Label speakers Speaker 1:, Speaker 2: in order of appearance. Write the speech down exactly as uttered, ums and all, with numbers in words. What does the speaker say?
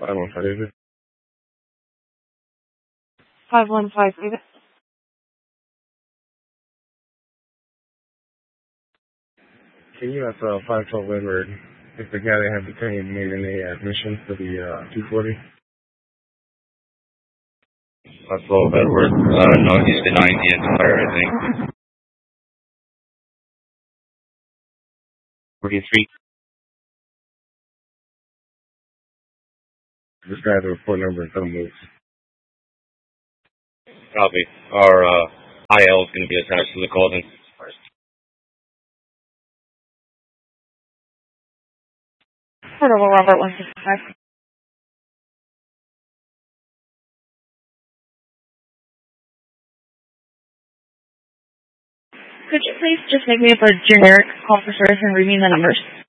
Speaker 1: five one five, is it?
Speaker 2: five one five, is it?
Speaker 1: Can you ask uh, five twelve Edward if the guy that had detained made any admission for the uh, two forty?
Speaker 3: five twelve Edward. Uh, no, he's denying the entire, I think. forty-three.
Speaker 1: This guy has a report number and some moves.
Speaker 3: Copy. Our uh, I L is going to be attached to the call then.
Speaker 2: Portable Robert one sixty-five. Could you please just make me up a generic call for service and read me the numbers?